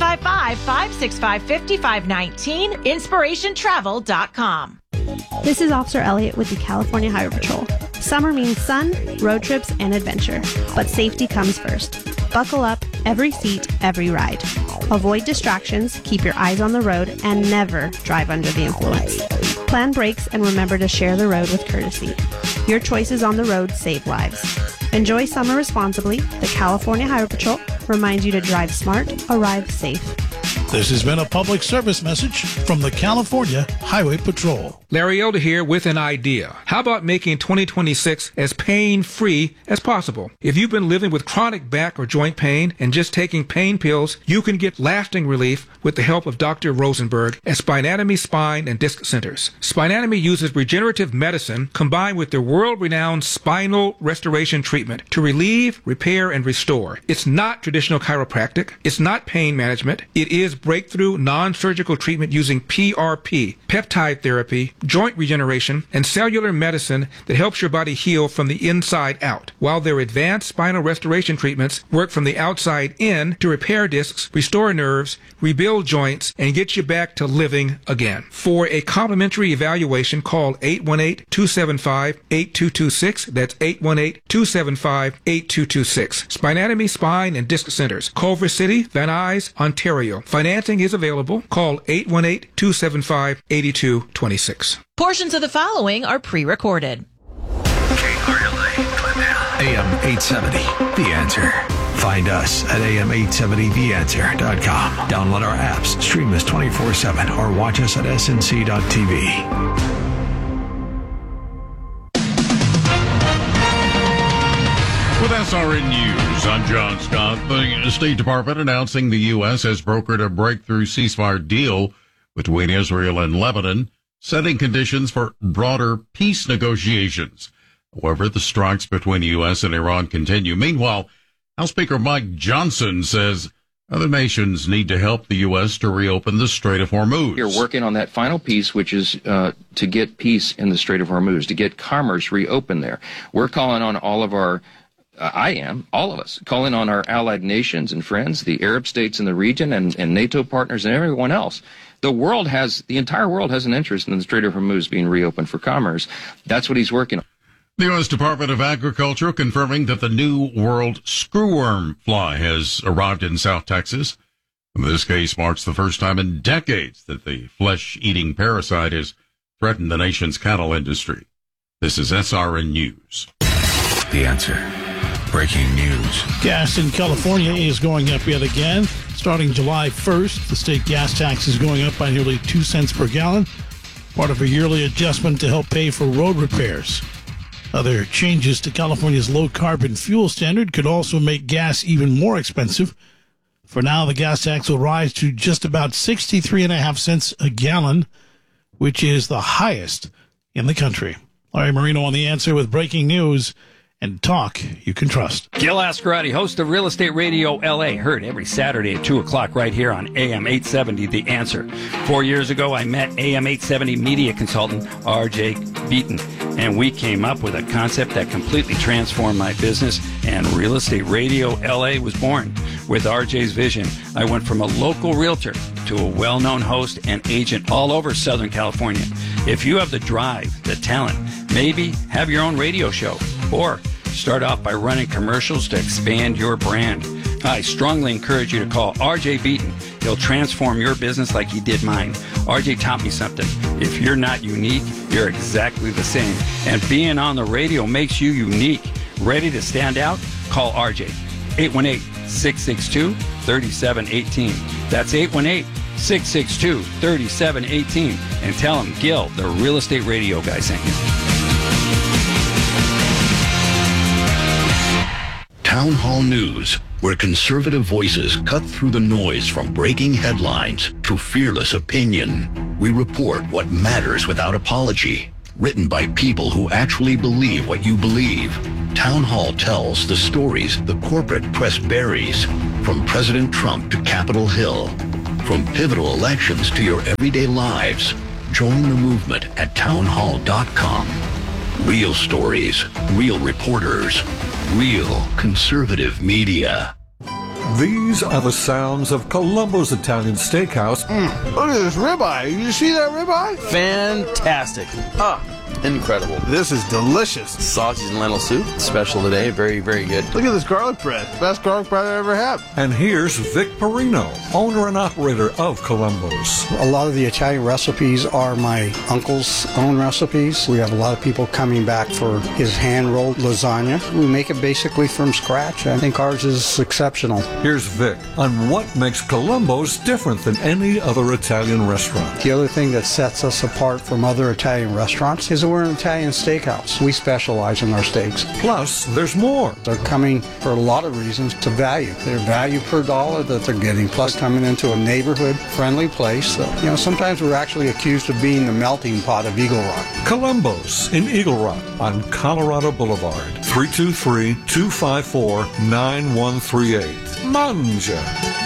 [SPEAKER 11] 855-565-5519, inspirationtravel.com.
[SPEAKER 13] This is Officer Elliott with the California Highway Patrol. Summer means sun, road trips, and adventure. But safety comes first. Buckle up, every seat, every ride. Avoid distractions, keep your eyes on the road, and never drive under the influence. Plan brakes and remember to share the road with courtesy. Your choices on the road save lives. Enjoy summer responsibly. The California Highway Patrol reminds you to drive smart, arrive safe.
[SPEAKER 14] This has been a public service message from the California Highway Patrol.
[SPEAKER 15] Larry Elder here with an idea. How about making 2026 as pain-free as possible? If you've been living with chronic back or joint pain and just taking pain pills, you can get lasting relief with the help of Dr. Rosenberg at Spinatomy Spine and Disc Centers. Spinatomy uses regenerative medicine combined with their world-renowned spinal restoration treatment to relieve, repair, and restore. It's not traditional chiropractic. It's not pain management. It is breakthrough non-surgical treatment using PRP, peptide therapy, joint regeneration, and cellular medicine that helps your body heal from the inside out, while their advanced spinal restoration treatments work from the outside in to repair discs, restore nerves, rebuild joints, and get you back to living again. For a complimentary evaluation, call 818-275-8226. That's 818-275-8226. Spinatomy Spine and Disc Centers, Culver City, Van Nuys, Ontario. Financing is available. Call 818-275-8226.
[SPEAKER 11] Portions of the following are pre-recorded.
[SPEAKER 3] AM 870, The Answer. Find us at am870theanswer.com. Download our apps, stream us 24/7, or watch us at snc.tv.
[SPEAKER 16] With SRN News, I'm John Scott. The State Department announcing the U.S. has brokered a breakthrough ceasefire deal between Israel and Lebanon, setting conditions for broader peace negotiations. However, the strikes between the U.S. and Iran continue. Meanwhile, House Speaker Mike Johnson says other nations need to help the U.S. to reopen the Strait of Hormuz.
[SPEAKER 17] You're working on that final piece, which is to get peace in the Strait of Hormuz, to get commerce reopened there. We're calling on all of our all of us, calling on our allied nations and friends, the Arab states in the region and NATO partners and everyone else. The entire world has an interest in the Strait of Hormuz being reopened for commerce. That's what he's working on.
[SPEAKER 16] The U.S. Department of Agriculture confirming that the New World screwworm fly has arrived in South Texas. This case marks the first time in decades that the flesh-eating parasite has threatened the nation's cattle industry. This is SRN News.
[SPEAKER 3] The Answer. Breaking news.
[SPEAKER 14] Gas in California is going up yet again. Starting July 1st, the state gas tax is going up by nearly 2 cents per gallon, part of a yearly adjustment to help pay for road repairs. Other changes to California's low-carbon fuel standard could also make gas even more expensive. For now, the gas tax will rise to just about 63.5 cents a gallon, which is the highest in the country. Larry Marino on The Answer with breaking news and talk you can trust.
[SPEAKER 18] Gil Ascarati, host of Real Estate Radio LA, heard every Saturday at 2 o'clock right here on AM 870, The Answer. 4 years ago, I met AM 870 media consultant RJ Beaton, and we came up with a concept that completely transformed my business, and Real Estate Radio LA was born. With RJ's vision, I went from a local realtor to a well-known host and agent all over Southern California. If you have the drive, the talent, maybe have your own radio show, or start off by running commercials to expand your brand, I strongly encourage you to call RJ Beaton. He'll transform your business like he did mine. RJ taught me something. If you're not unique, you're exactly the same. And being on the radio makes you unique. Ready to stand out? Call RJ. 818-662-3718. That's 818-662-3718. And tell him Gil, the Real Estate Radio guy, sent you.
[SPEAKER 19] Town Hall News, where conservative voices cut through the noise from breaking headlines to fearless opinion. We report what matters without apology. Written by people who actually believe what you believe. Town Hall tells the stories the corporate press buries, from President Trump to Capitol Hill. From pivotal elections to your everyday lives. Join the movement at townhall.com. Real stories, real reporters, real conservative media.
[SPEAKER 20] These are the sounds of Columbo's Italian Steakhouse.
[SPEAKER 21] Look at this ribeye. You see that ribeye?
[SPEAKER 22] Fantastic. Incredible.
[SPEAKER 21] This is delicious.
[SPEAKER 22] Sausage and lentil soup, special today. Very, very good.
[SPEAKER 21] Look at this garlic bread. Best garlic bread I ever had.
[SPEAKER 20] And here's Vic Perino, owner and operator of Columbo's.
[SPEAKER 23] A lot of the Italian recipes are my uncle's own recipes. We have a lot of people coming back for his hand-rolled lasagna. We make it basically from scratch. I think ours is exceptional.
[SPEAKER 20] Here's Vic on what makes Columbo's different than any other Italian restaurant.
[SPEAKER 23] The other thing that sets us apart from other Italian restaurants is that we're an Italian steakhouse. We specialize in our steaks.
[SPEAKER 20] Plus, there's more.
[SPEAKER 23] They're coming for a lot of reasons to value. Their value per dollar that they're getting, plus coming into a neighborhood-friendly place. So, sometimes we're actually accused of being the melting pot of Eagle Rock.
[SPEAKER 20] Columbo's in Eagle Rock on Colorado Boulevard. 323-254-9138. Manja.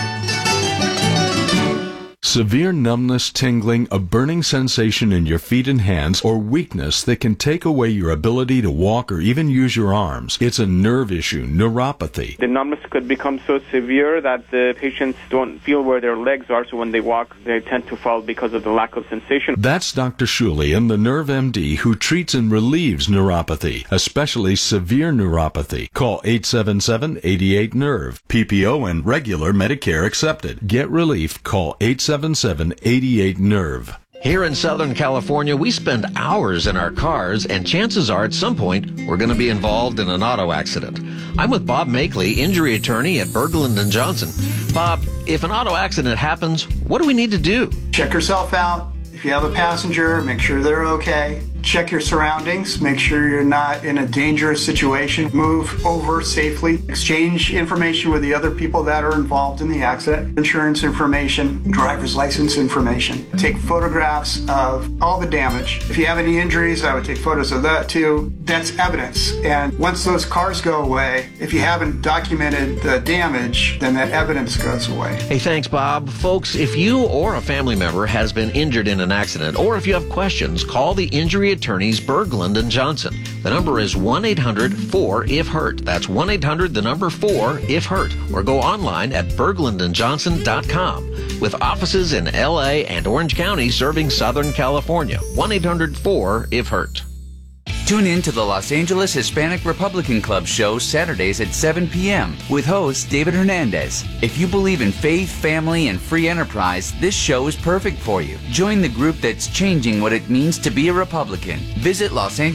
[SPEAKER 24] Severe numbness, tingling, a burning sensation in your feet and hands, or weakness that can take away your ability to walk or even use your arms. It's a nerve issue, neuropathy.
[SPEAKER 25] The numbness could become so severe that the patients don't feel where their legs are, so when they walk, they tend to fall because of the lack of sensation.
[SPEAKER 24] That's Dr. Shulian, the Nerve MD, who treats and relieves neuropathy, especially severe neuropathy. Call 877-88-NERVE. PPO and regular Medicare accepted. Get relief. Call 877-88-NERVE.
[SPEAKER 26] Here in Southern California, we spend hours in our cars, and chances are at some point we're going to be involved in an auto accident. I'm with Bob Makeley, injury attorney at Berglund & Johnson. Bob, if an auto accident happens, what do we need to do?
[SPEAKER 27] Check yourself out. If you have a passenger, make sure they're okay. Check your surroundings. Make sure you're not in a dangerous situation. Move over safely. Exchange information with the other people that are involved in the accident. Insurance information, driver's license information. Take photographs of all the damage. If you have any injuries, I would take photos of that too. That's evidence. And once those cars go away, if you haven't documented the damage, then that evidence goes away.
[SPEAKER 26] Hey, thanks, Bob. Folks, if you or a family member has been injured in an accident, or if you have questions, call the injury attorneys Berglund & Johnson. The number is 1-800-4-IF-HURT. That's 1-800-4-IF-HURT. Or go online at berglundandjohnson.com. With offices in LA and Orange County serving Southern California. 1-800-4-IF-HURT.
[SPEAKER 28] Tune in to the Los Angeles Hispanic Republican Club show Saturdays at 7 p.m. with host David Hernandez. If you believe in faith, family, and free enterprise, this show is perfect for you. Join the group that's changing what it means to be a Republican. Visit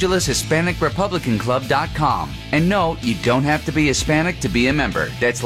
[SPEAKER 28] LosAngelesHispanicRepublicanClub.com. And no, you don't have to be Hispanic to be a member. That's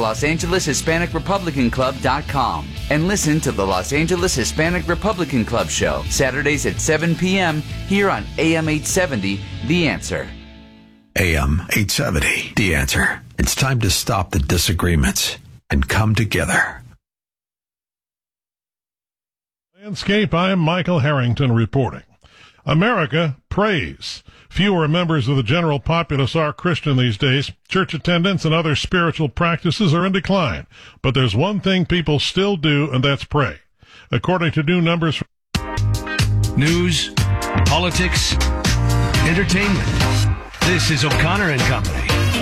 [SPEAKER 28] LosAngelesHispanicRepublicanClub.com. And listen to the Los Angeles Hispanic Republican Club show Saturdays at 7 p.m. here on AM 870, The Answer.
[SPEAKER 29] AM 870, The Answer. It's time to stop the disagreements and come together.
[SPEAKER 30] Landscape, I'm Michael Harrington reporting.
[SPEAKER 1] America prays. Fewer members of the general populace are Christian these days. Church attendance and other spiritual practices are in decline. But there's one thing people still do, and that's pray. According to new numbers from
[SPEAKER 2] news, politics, entertainment. This is O'Connor and Company.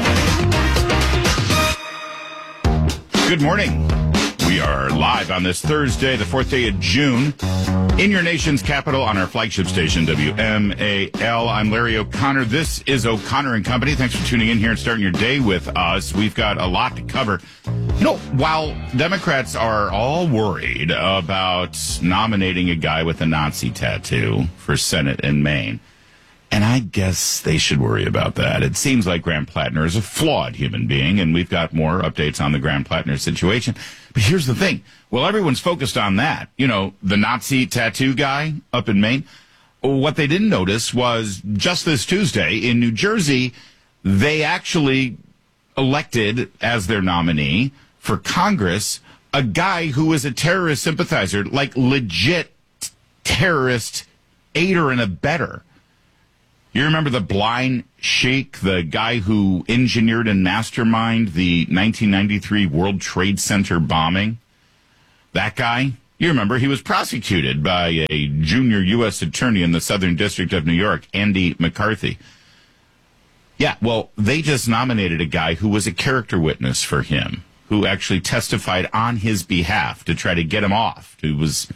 [SPEAKER 4] Good morning. We are live on this Thursday, the 4th day of June, in your nation's capital on our flagship station, WMAL. I'm Larry O'Connor. This is O'Connor and Company. Thanks for tuning in here and starting your day with us. We've got a lot to cover. You know, while Democrats are all worried about nominating a guy with a Nazi tattoo for Senate in Maine, and I guess they should worry about that. It seems like Graham Plattner is a flawed human being, and we've got more updates on the Graham Plattner situation. But here's the thing. Well, everyone's focused on that. You know, the Nazi tattoo guy up in Maine. What they didn't notice was just this Tuesday in New Jersey, they actually elected as their nominee for Congress a guy who is a terrorist sympathizer, like legit terrorist aider and abetter. You remember the blind sheik, the guy who engineered and masterminded the 1993 World Trade Center bombing? That guy? You remember he was prosecuted by a junior U.S. attorney in the Southern District of New York, Andy McCarthy. Yeah, well, they just nominated a guy who was a character witness for him, who actually testified on his behalf to try to get him off. He was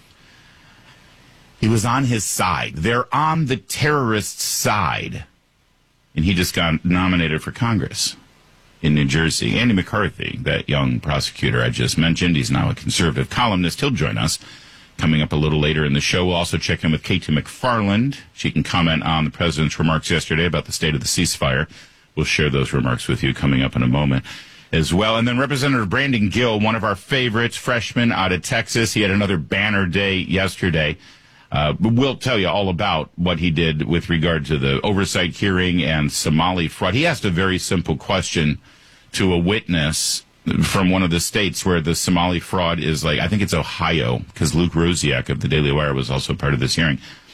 [SPEAKER 4] on his side. They're on the terrorist's side. And he just got nominated for Congress in New Jersey. Andy McCarthy, that young prosecutor I just mentioned, he's now a conservative columnist. He'll join us coming up a little later in the show. We'll also check in with Katie McFarland. She can comment on the president's remarks yesterday about the state of the ceasefire. We'll share those remarks with you coming up in a moment as well. And then Representative Brandon Gill, one of our favorites, freshman out of Texas. He had another banner day yesterday. We'll tell you all about what he did with regard to the oversight hearing and Somali fraud. He asked a very simple question to a witness from one of the states where the Somali fraud is like, I think it's Ohio, because Luke Rosiak of the Daily Wire was also part of this hearing.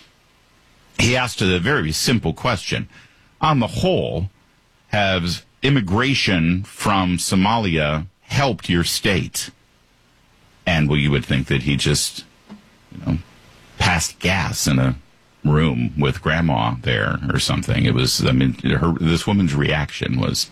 [SPEAKER 4] He asked a very simple question. On the whole, has immigration from Somalia helped your state? And well, you would think that he just, passed gas in a room with grandma there or something. It was, this woman's reaction was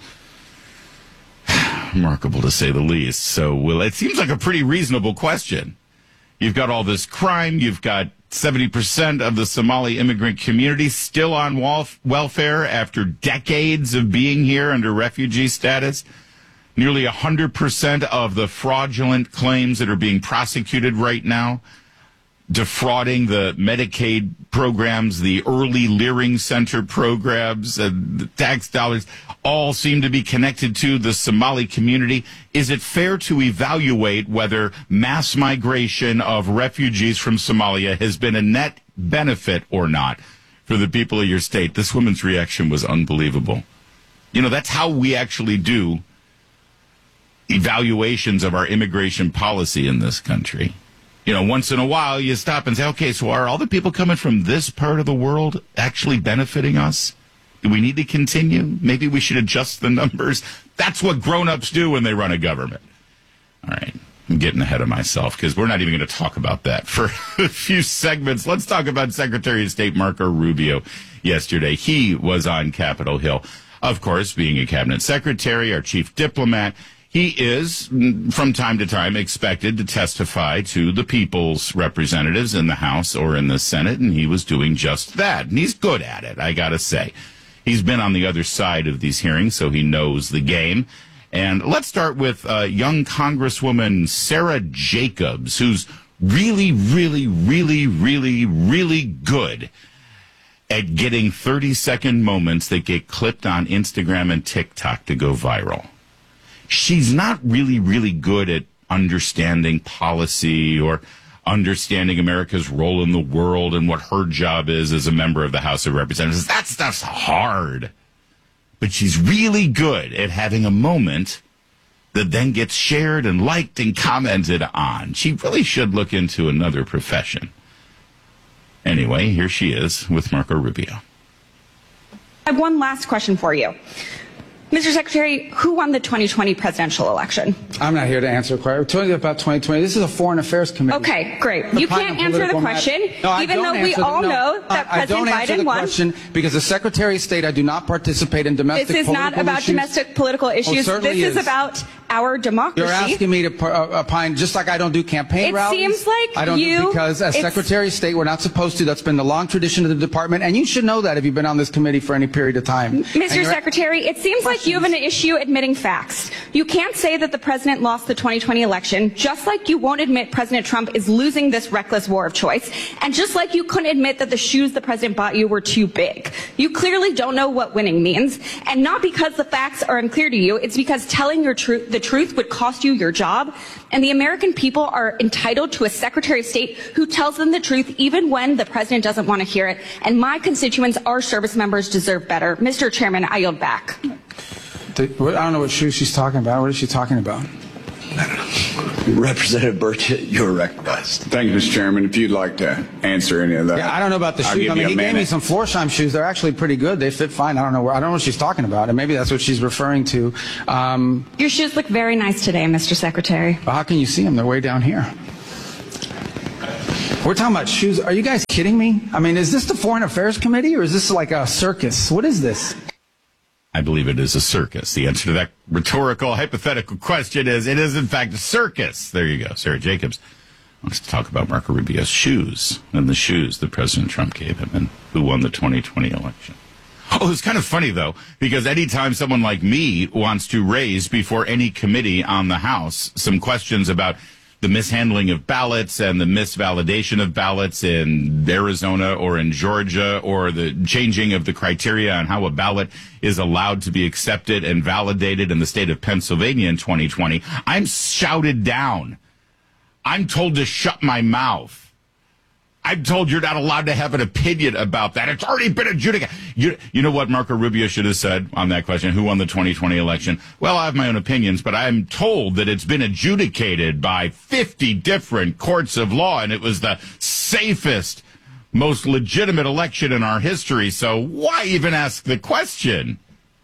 [SPEAKER 4] remarkable to say the least. So, well, it seems like a pretty reasonable question. You've got all this crime. You've got 70% of the Somali immigrant community still on welfare after decades of being here under refugee status. Nearly 100% of the fraudulent claims that are being prosecuted right now, defrauding the Medicaid programs, the early Leering Center programs, the tax dollars, all seem to be connected to the Somali community. Is it fair to evaluate whether mass migration of refugees from Somalia has been a net benefit or not for the people of your state? This woman's reaction was unbelievable. That's how we actually do evaluations of our immigration policy in this country. Once in a while you stop and say, okay, so are all the people coming from this part of the world actually benefiting us? Do we need to continue? Maybe we should adjust the numbers. That's what grown-ups do when they run a government. All right, I'm getting ahead of myself because we're not even going to talk about that for a few segments. Let's talk about Secretary of State Marco Rubio yesterday. He was on Capitol Hill, of course, being a cabinet secretary, our chief diplomat. He is, from time to time, expected to testify to the people's representatives in the House or in the Senate, and he was doing just that. And he's good at it, I gotta say. He's been on the other side of these hearings, so he knows the game. And let's start with young Congresswoman Sarah Jacobs, who's really, really, really, really, really good at getting 30-second moments that get clipped on Instagram and TikTok to go viral. She's not really, really good at understanding policy or understanding America's role in the world and what her job is as a member of the House of Representatives. That stuff's hard. But she's really good at having a moment that then gets shared and liked and commented on. She really should look into another profession. Anyway, here she is with Marco Rubio.
[SPEAKER 5] I have one last question for you. Mr. Secretary, who won the 2020 presidential election?
[SPEAKER 6] I'm not here to answer a question. We're talking about 2020. This is a Foreign Affairs Committee.
[SPEAKER 5] Okay, great. You can't answer the question, even though we all know that President Biden won.
[SPEAKER 6] Question because as Secretary of State, I do not participate in domestic political issues.
[SPEAKER 5] This is not about domestic political issues. This is about our democracy.
[SPEAKER 6] You're asking me to opine just like I don't do campaign rallies.
[SPEAKER 5] It seems like
[SPEAKER 6] I don't do because as Secretary of State, we're not supposed to. That's been the long tradition of the department, and you should know that if you've been on this committee for any period of time.
[SPEAKER 5] Mr. Secretary, it seems like you have an issue admitting facts. You can't say that the president lost the 2020 election, just like you won't admit President Trump is losing this reckless war of choice, and just like you couldn't admit that the shoes the president bought you were too big. You clearly don't know what winning means, and not because the facts are unclear to you, it's because telling the truth would cost you your job, and the American people are entitled to a Secretary of State who tells them the truth even when the president doesn't want to hear it, and my constituents, our service members, deserve better. Mr. Chairman, I yield back.
[SPEAKER 6] I don't know what shoes she's talking about. What is she talking about?
[SPEAKER 7] Representative Burchett, you're recognized.
[SPEAKER 8] Thank you, Mr. Chairman. If you'd like to answer any of that.
[SPEAKER 6] Yeah, I don't know about the shoes. I mean, he gave me some Florsheim shoes. They're actually pretty good. They fit fine. I don't know what she's talking about, and maybe that's what she's referring to.
[SPEAKER 5] Your shoes look very nice today, Mr. Secretary.
[SPEAKER 6] Well, how can you see them? They're way down here. We're talking about shoes. Are you guys kidding me? I mean, is this the Foreign Affairs Committee, or is this like a circus? What is this?
[SPEAKER 4] I believe it is a circus. The answer to that rhetorical, hypothetical question is it is, in fact, a circus. There you go. Sarah Jacobs wants to talk about Marco Rubio's shoes and the shoes that President Trump gave him and who won the 2020 election. Oh, it's kind of funny, though, because anytime someone like me wants to raise before any committee on the House some questions about the mishandling of ballots and the misvalidation of ballots in Arizona or in Georgia, or the changing of the criteria on how a ballot is allowed to be accepted and validated in the state of Pennsylvania in 2020, I'm shouted down. I'm told to shut my mouth. I'm told you're not allowed to have an opinion about that. It's already been adjudicated. You know what Marco Rubio should have said on that question? Who won the 2020 election? Well, I have my own opinions, but I'm told that it's been adjudicated by 50 different courts of law, and it was the safest, most legitimate election in our history. So why even ask the question?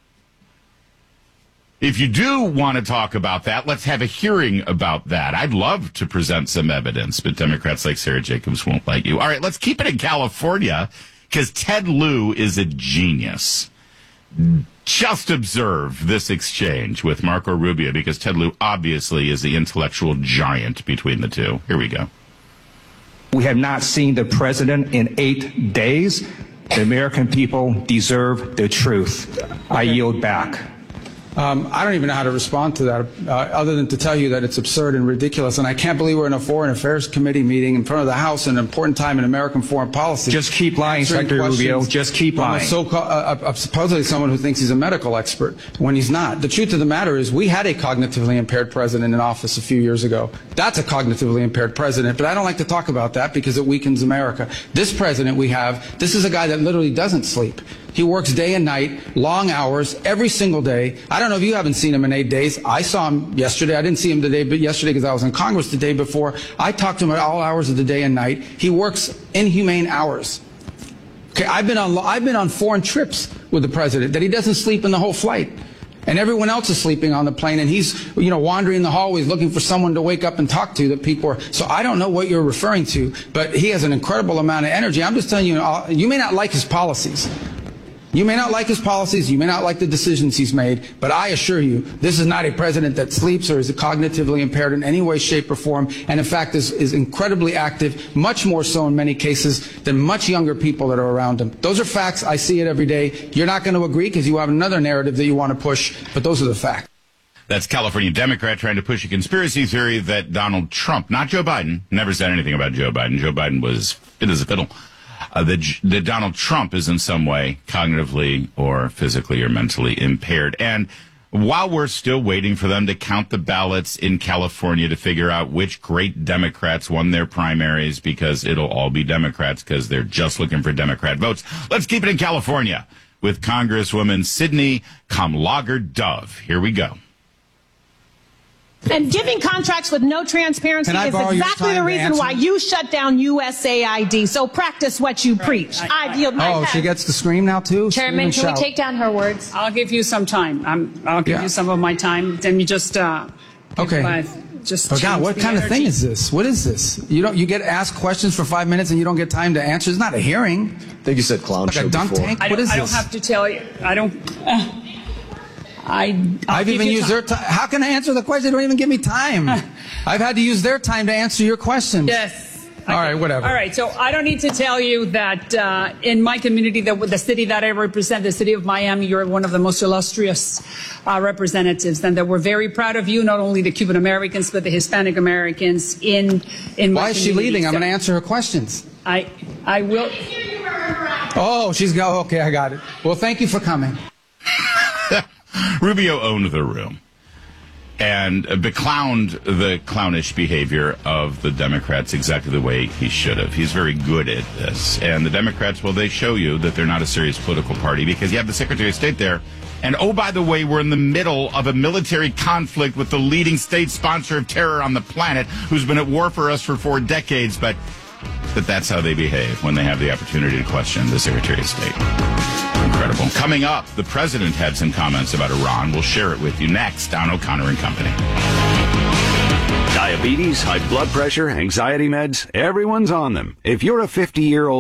[SPEAKER 4] If you do want to talk about that, let's have a hearing about that. I'd love to present some evidence, but Democrats like Sarah Jacobs won't let you. All right, let's keep it in California, because Ted Lieu is a genius. Just observe this exchange with Marco Rubio, because Ted Lieu obviously is the intellectual giant between the two. Here we go.
[SPEAKER 9] We have not seen the president in 8 days. The American people deserve the truth. I yield back.
[SPEAKER 6] I don't even know how to respond to that, other than to tell you that it's absurd and ridiculous. And I can't believe we're in a Foreign Affairs Committee meeting in front of the House, an important time in American foreign policy.
[SPEAKER 9] Just keep lying, Secretary Rubio. Just keep lying.
[SPEAKER 6] Supposedly someone who thinks he's a medical expert when he's not. The truth of the matter is we had a cognitively impaired president in office a few years ago. That's a cognitively impaired president, but I don't like to talk about that because it weakens America. This president we have, this is a guy that literally doesn't sleep. He works day and night, long hours, every single day. I don't know if you haven't seen him in 8 days. I saw him yesterday. I didn't see him today, but yesterday because I was in Congress the day before. I talked to him at all hours of the day and night. He works inhumane hours. Okay, I've been on foreign trips with the president that he doesn't sleep in the whole flight. And everyone else is sleeping on the plane, and he's, wandering the hallways looking for someone to wake up and talk to that people are. So I don't know what you're referring to, but he has an incredible amount of energy. I'm just telling you, you may not like his policies. You may not like his policies, you may not like the decisions he's made, but I assure you, this is not a president that sleeps or is cognitively impaired in any way, shape, or form, and in fact is incredibly active, much more so in many cases than much younger people that are around him. Those are facts. I see it every day. You're not going to agree because you have another narrative that you want to push, but those are the facts.
[SPEAKER 4] That's California Democrat trying to push a conspiracy theory that Donald Trump, not Joe Biden, never said anything about Joe Biden. Joe Biden was fit as a fiddle. That Donald Trump is in some way cognitively or physically or mentally impaired. And while we're still waiting for them to count the ballots in California to figure out which great Democrats won their primaries, because it'll all be Democrats because they're just looking for Democrat votes, let's keep it in California with Congresswoman Sydney Kamlager Dove. Here we go.
[SPEAKER 3] And giving contracts with no transparency is exactly the reason why you shut down USAID. So practice what you preach. I yield my time.
[SPEAKER 6] She gets to scream now, too?
[SPEAKER 10] Chairman, can we take down her words?
[SPEAKER 11] I'll give you some time. I'll give you some of my time. Then you just...
[SPEAKER 6] okay. God, what kind of thing is this? What is this? You get asked questions for 5 minutes and you don't get time to answer? It's not a hearing.
[SPEAKER 7] I think you said clown show
[SPEAKER 6] a dunk
[SPEAKER 7] before.
[SPEAKER 6] tank? What is this?
[SPEAKER 11] I don't have to tell you. I don't...
[SPEAKER 6] I've even used their time. How can I answer the question? They don't even give me time. I've had to use their time to answer your questions.
[SPEAKER 11] Yes.
[SPEAKER 6] All right, whatever.
[SPEAKER 11] All right, so I don't need to tell you that in my community, the city that I represent, the city of Miami, you're one of the most illustrious representatives, and that we're very proud of you, not only the Cuban Americans, but the Hispanic Americans in my
[SPEAKER 6] Why is she
[SPEAKER 11] community.
[SPEAKER 6] leaving? I'm going to answer her questions.
[SPEAKER 11] I will.
[SPEAKER 6] Oh, okay, I got it. Well, thank you for coming.
[SPEAKER 4] Rubio owned the room and beclowned the clownish behavior of the Democrats exactly the way he should have. He's very good at this. And the Democrats, well, they show you that they're not a serious political party because you have the Secretary of State there. And, oh, by the way, we're in the middle of a military conflict with the leading state sponsor of terror on the planet who's been at war for us for 4 decades. But that's how they behave when they have the opportunity to question the Secretary of State. Incredible. Coming up, the president had some comments about Iran. We'll share it with you next on O'Connor and Company.
[SPEAKER 12] Diabetes, high blood pressure, anxiety meds, everyone's on them. If you're a 50-year-old